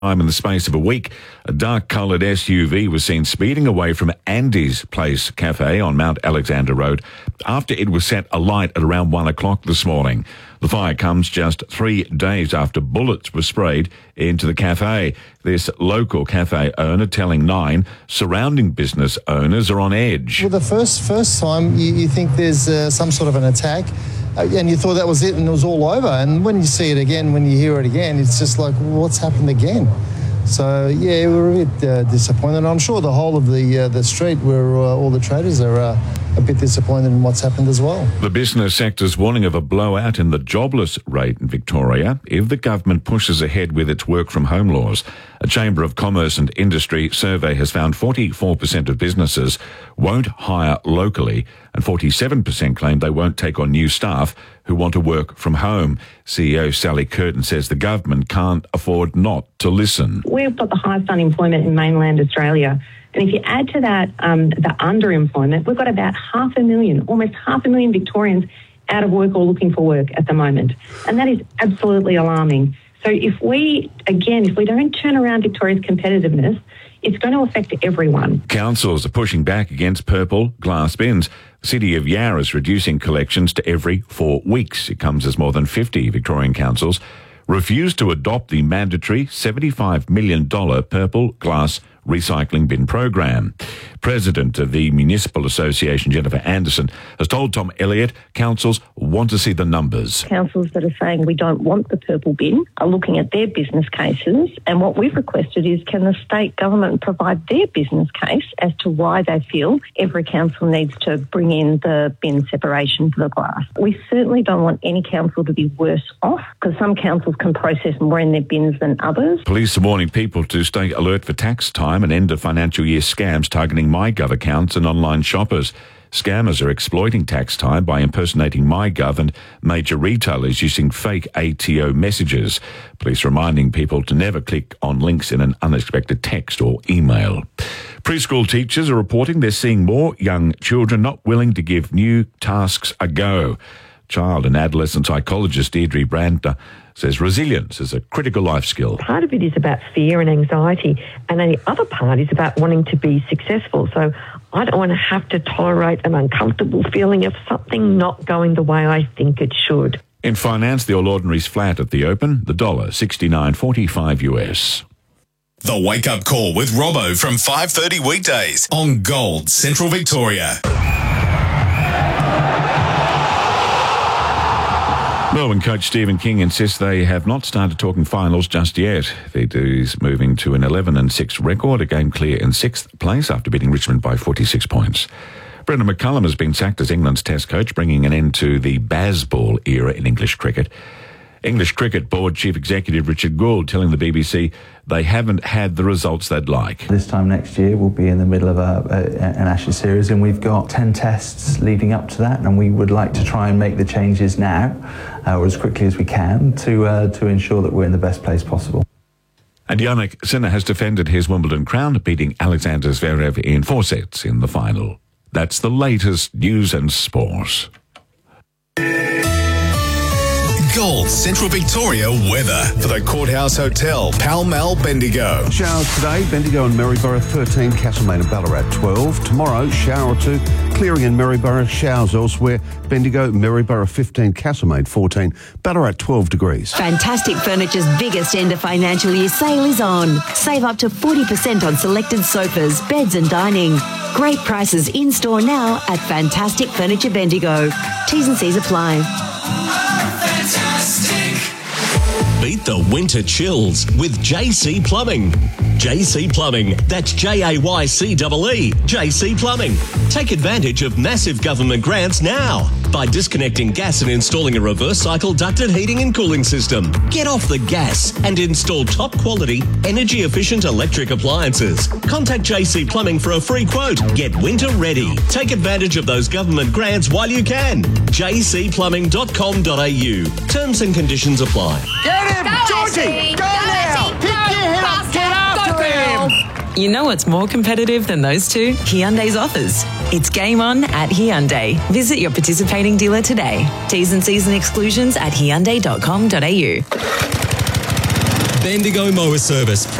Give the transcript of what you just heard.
In the space of a week, a dark-coloured SUV was seen speeding away from Andy's Place Cafe on Mount Alexander Road after it was set alight at around 1 o'clock this morning. The fire comes just 3 days after bullets were sprayed into the cafe. This local cafe owner telling Nine surrounding business owners are on edge. Well, the first time you think there's some sort of an attack, and you thought that was it and it was all over. And when you see it again, when you hear it again, it's just like, what's happened again? So, yeah, we're a bit disappointed. I'm sure the whole of the street where all the traders are a bit disappointed in what's happened as well. The business sector's warning of a blowout in the jobless rate in Victoria if the government pushes ahead with its work-from-home laws. A Chamber of Commerce and Industry survey has found 44% of businesses won't hire locally and 47% claim they won't take on new staff who want to work from home. CEO Sally Curtin says the government can't afford not to listen. We've got the highest unemployment in mainland Australia. And if you add to that the underemployment, we've got about 500,000, almost 500,000 Victorians out of work or looking for work at the moment. And that is absolutely alarming. So if we don't turn around Victoria's competitiveness, it's going to affect everyone. Councils are pushing back against purple glass bins. The City of Yarra is reducing collections to every 4 weeks. It comes as more than 50 Victorian councils refuse to adopt the mandatory $75 million purple glass recycling bin program. President of the Municipal Association, Jennifer Anderson, has told Tom Elliott councils want to see the numbers. Councils that are saying we don't want the purple bin are looking at their business cases, and what we've requested is can the state government provide their business case as to why they feel every council needs to bring in the bin separation for the glass. We certainly don't want any council to be worse off because some councils can process more in their bins than others. Police are warning people to stay alert for tax time and end of financial year scams targeting MyGov accounts and online shoppers. Scammers are exploiting tax time by impersonating MyGov and major retailers using fake ATO messages. Police reminding people to never click on links in an unexpected text or email. Preschool teachers are reporting they're seeing more young children not willing to give new tasks a go. Child and adolescent psychologist Deirdre Brandner says resilience is a critical life skill. Part of it is about fear and anxiety, and then the other part is about wanting to be successful. So I don't want to have to tolerate an uncomfortable feeling of something not going the way I think it should. In finance, the All Ordinaries flat at the open, the dollar 69.45 US. The Wake Up Call with Robbo from 5:30 weekdays on Gold Central Victoria. Melbourne coach Stephen King insists they have not started talking finals just yet. The D's moving to an 11-6 record, a game clear in 6th place after beating Richmond by 46 points. Brendan McCullum has been sacked as England's Test coach, bringing an end to the Bazball era in English cricket. English Cricket Board Chief Executive Richard Gould telling the BBC they haven't had the results they'd like. This time next year we'll be in the middle of an Ashes series and we've got 10 tests leading up to that, and we would like to try and make the changes now or as quickly as we can to ensure that we're in the best place possible. And Jannik Sinner has defended his Wimbledon crown, beating Alexander Zverev in 4 sets in the final. That's the latest news and sport. Gold Central Victoria weather for the Courthouse Hotel, Pall Mall, Bendigo. Showers today, Bendigo and Maryborough 13, Castlemaine and Ballarat 12. Tomorrow, shower or two, clearing in Maryborough, showers elsewhere. Bendigo, Maryborough 15, Castlemaine 14, Ballarat 12 degrees. Fantastic Furniture's biggest end of financial year sale is on. Save up to 40% on selected sofas, beds and dining. Great prices in store now at Fantastic Furniture Bendigo. T's and C's apply. Beat the winter chills with JC Plumbing. JC Plumbing, that's JAYCEE. JC Plumbing. Take advantage of massive government grants now by disconnecting gas and installing a reverse cycle ducted heating and cooling system. Get off the gas and install top quality, energy efficient electric appliances. Contact JC Plumbing for a free quote. Get winter ready. Take advantage of those government grants while you can. jcplumbing.com.au. Terms and conditions apply. Get him! Go, Georgie! Go now! Pick your head up! Get after him! You know what's more competitive than those two? Hyundai's offers. It's game on at Hyundai. Visit your participating dealer today. T's and C's and exclusions at Hyundai.com.au. Bendigo Mower Service.